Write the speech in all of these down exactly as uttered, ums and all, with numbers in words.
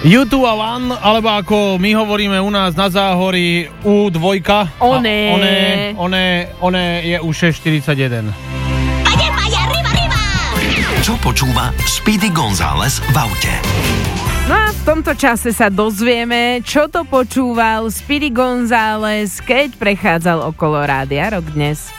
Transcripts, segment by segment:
ú dva a One, alebo ako my hovoríme u nás na Záhorí, ú dva. Oné. Oné, oné, oné je ú šesť štyridsaťjeden. Vaya, vaya, arriba, arriba! Čo počúva Speedy González v aute? No a v tomto čase sa dozvieme, čo to počúval Speedy González, keď prechádzal okolo Rádia Rock dnes.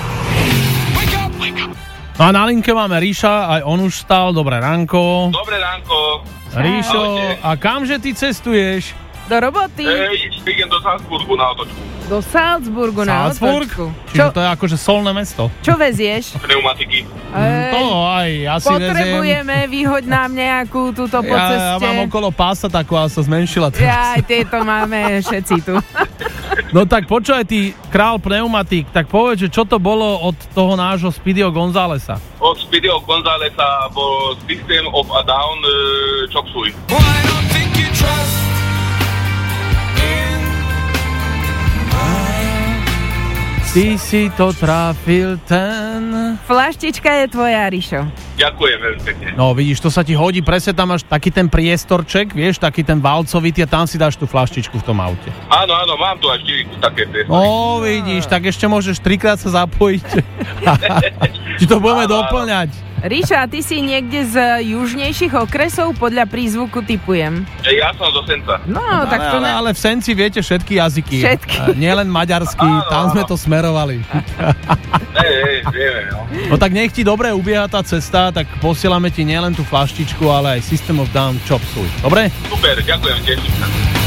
No a na linke máme Ríša, aj on už stal. Dobré ránko. Dobré ránko. Ríšo, a kamže ty cestuješ? Do roboty? Ej, idem do Salzburgu na otočku. Do Salzburgu na Salzburg? otočku. Čiže Čo, to je akože solné mesto. čo vezieš? Pneumatiky. Ej, To aj, ja si veziem. potrebujeme, vyhoď nám nejakú túto po Ja, ceste. ja mám okolo pása takú, ale sa zmenšila. Ja, aj tieto máme všetci tu. No tak počúvaj, ty král pneumatik, tak povedz, že čo to bolo od toho nášho Speedyho Gonzálesa? Od Speedyho Gonzálesa bol System of a Down uh, Chop Suey. Ty si to trafil ten... Flaštička je tvoja, Rišo. Ďakujem veľmi pekne. No vidíš, to sa ti hodí, presne tam máš taký ten priestorček, vieš, taký ten valcovitý a tam si dáš tú flaštičku v tom aute. Áno, áno, mám tu aj štyri také priestory. No vidíš, tak ešte môžeš trikrát sa zapojiť. Či to budeme Áno, áno. doplňať. Ríša, ty si niekde z južnejších okresov? Podľa prízvuku typujem. Ej, ja som zo Senca. No, Ale, tak to ale, ne... ale v Senci viete všetky jazyky. Všetky. A nielen maďarský, Áno, tam sme áno. to smerovali. Ej, ej, vieme, no. No tak nech ti dobre ubieha tá cesta, tak posielame ti nielen tú flaštičku, ale aj System of Down Chop Suey. Dobre? Super, ďakujem, teším sa.